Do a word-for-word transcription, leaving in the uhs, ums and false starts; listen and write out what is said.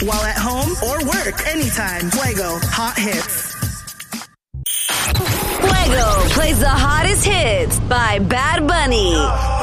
while at home or work. Anytime. Fuego. Hot hits. Fuego plays the hottest hits by Bad Bunny.